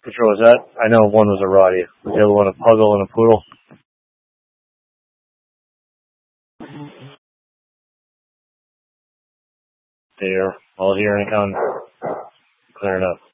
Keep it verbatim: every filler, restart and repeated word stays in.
Which one was that? I know one was a Rottie. Was the other one a Puggle and a Poodle? There. All here and on. Clearing up.